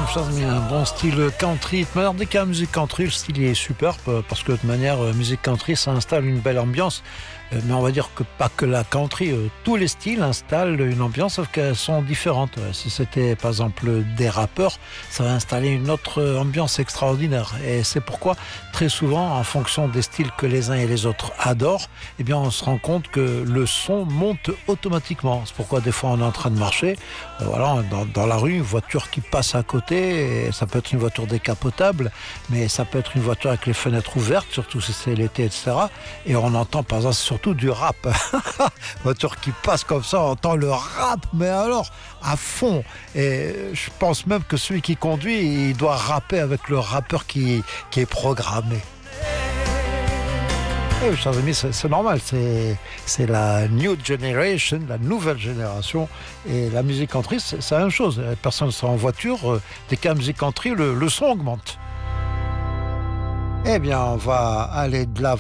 même, chers amis, un bon style country. De manière, dès qu'il y a la musique country, le style est superbe parce que de manière, musique country, ça installe une belle ambiance. Mais on va dire que pas que la country, tous les styles installent une ambiance, sauf qu'elles sont différentes. Si c'était par exemple des rappeurs, ça va installer une autre ambiance extraordinaire. Et c'est pourquoi très souvent, en fonction des styles que les uns et les autres adorent, eh bien on se rend compte que le son monte automatiquement. C'est pourquoi des fois on est en train de marcher, voilà, dans la rue, une voiture qui passe à côté, et ça peut être une voiture décapotable, mais ça peut être une voiture avec les fenêtres ouvertes, surtout si c'est l'été, etc. Et on entend par exemple surtout du rap. Voiture qui passe comme ça, on entend le rap, mais alors à fond. Et je pense même que celui qui conduit, il doit rapper avec le rappeur qui est programmé. Oui, chers amis, c'est normal, c'est la new generation, la nouvelle génération, et la musique country, c'est la même chose. Les personnes sont en voiture, dès qu'il y a la musique country, le son augmente. Eh bien, on va aller de l'avant.